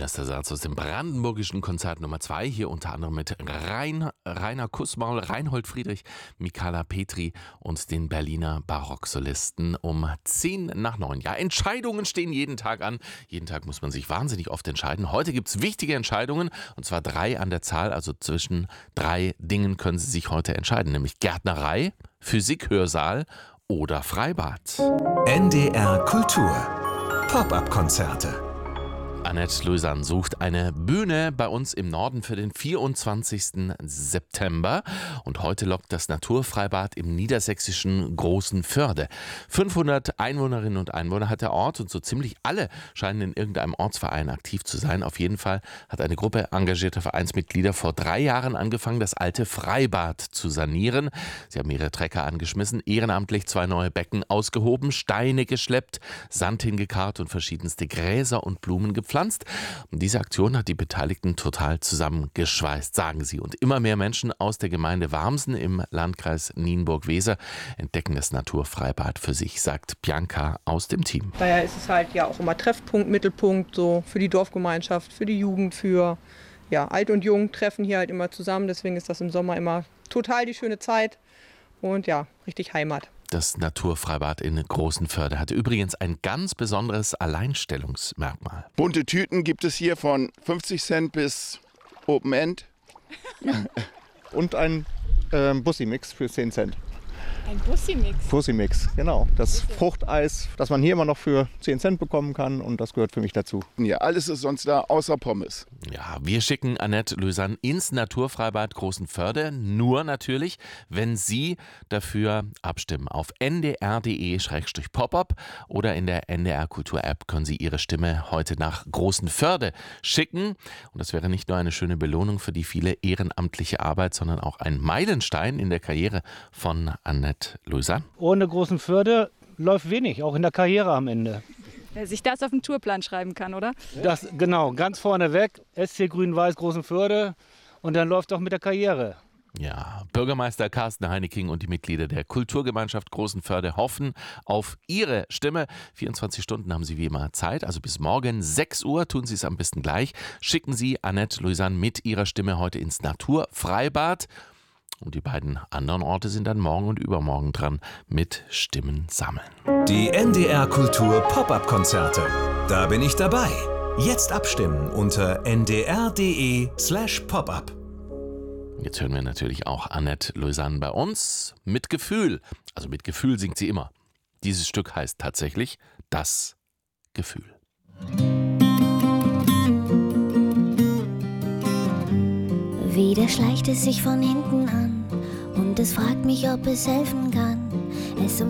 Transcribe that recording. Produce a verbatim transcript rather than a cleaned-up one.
Erster Satz aus dem brandenburgischen Konzert Nummer zwei, hier unter anderem mit Rain, Rainer Kussmaul, Reinhold Friedrich, Michala Petri und den Berliner Barocksolisten um zehn nach neun. Ja, Entscheidungen stehen jeden Tag an. Jeden Tag muss man sich wahnsinnig oft entscheiden. Heute gibt es wichtige Entscheidungen, und zwar drei an der Zahl. Also zwischen drei Dingen können Sie sich heute entscheiden, nämlich Gärtnerei, Physikhörsaal oder Freibad. N D R Kultur. Pop-up-Konzerte. Annette Louisanne sucht eine Bühne bei uns im Norden für den vierundzwanzigsten September. Und heute lockt das Naturfreibad im niedersächsischen Großen Förde. fünfhundert Einwohnerinnen und Einwohner hat der Ort, und so ziemlich alle scheinen in irgendeinem Ortsverein aktiv zu sein. Auf jeden Fall hat eine Gruppe engagierter Vereinsmitglieder vor drei Jahren angefangen, das alte Freibad zu sanieren. Sie haben ihre Trecker angeschmissen, ehrenamtlich zwei neue Becken ausgehoben, Steine geschleppt, Sand hingekarrt und verschiedenste Gräser und Blumen gepflanzt. Und diese Aktion hat die Beteiligten total zusammengeschweißt, sagen sie. Und immer mehr Menschen aus der Gemeinde Warmsen im Landkreis Nienburg-Weser entdecken das Naturfreibad für sich, sagt Bianca aus dem Team. Daher ist es halt ja auch immer Treffpunkt, Mittelpunkt so für die Dorfgemeinschaft, für die Jugend, für ja, Alt und Jung treffen hier halt immer zusammen. Deswegen ist das im Sommer immer total die schöne Zeit und ja, richtig Heimat. Das Naturfreibad in Großen Förde hat übrigens ein ganz besonderes Alleinstellungsmerkmal. Bunte Tüten gibt es hier von fünfzig Cent bis Open End. Und ein äh, Bussi-Mix für zehn Cent. Ein Bussi-Mix? Bussi-Mix, genau. Das Fruchteis, das man hier immer noch für zehn Cent bekommen kann, und das gehört für mich dazu. Ja, alles ist sonst da, außer Pommes. Ja, wir schicken Annette Louisanne ins Naturfreibad Großen Förde, nur natürlich, wenn Sie dafür abstimmen. Auf n d r punkt d e slash pop up oder in der N D R Kultur App können Sie Ihre Stimme heute nach Großen Förde schicken. Und das wäre nicht nur eine schöne Belohnung für die viele ehrenamtliche Arbeit, sondern auch ein Meilenstein in der Karriere von Annette Louisanne. Ohne Großen Förde läuft wenig, auch in der Karriere am Ende. Wer sich das auf den Tourplan schreiben kann, oder? Das, genau, ganz vorne weg, S C Grün-Weiß Großen Förde, und dann läuft auch mit der Karriere. Ja, Bürgermeister Carsten Heineking und die Mitglieder der Kulturgemeinschaft Großen Förde hoffen auf Ihre Stimme. vierundzwanzig Stunden haben Sie wie immer Zeit, also bis morgen sechs Uhr tun Sie es am besten gleich. Schicken Sie Annette Louisanne mit Ihrer Stimme heute ins Naturfreibad. Und die beiden anderen Orte sind dann morgen und übermorgen dran mit Stimmen sammeln. Die N D R Kultur Pop-up-Konzerte. Da bin ich dabei. Jetzt abstimmen unter n d r punkt d e slash pop up. Jetzt hören wir natürlich auch Annette Louisanne bei uns mit Gefühl. Also mit Gefühl singt sie immer. Dieses Stück heißt tatsächlich Das Gefühl. Wieder schleicht es sich von hinten an und es fragt mich, ob es helfen kann. Es